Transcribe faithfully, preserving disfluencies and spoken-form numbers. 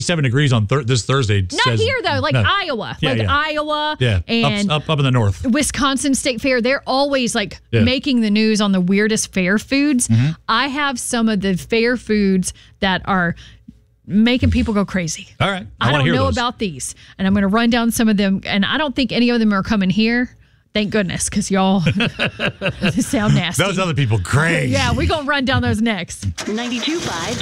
Seven degrees on thir- this Thursday. Not says, here, though, like no. Iowa. Yeah, like yeah. Iowa Yeah, and up, up, up in the north. Wisconsin State Fair. They're always like Yeah. making the news on the weirdest fair foods. Mm-hmm. I have some of the fair foods that are making people go crazy. All right. I, I want to don't hear know those. about these, and I'm going to run down some of them, and I don't think any of them are coming here. Thank goodness, because y'all sound nasty. Those other people crazy. Yeah, we're going to run down those next. ninety-two point five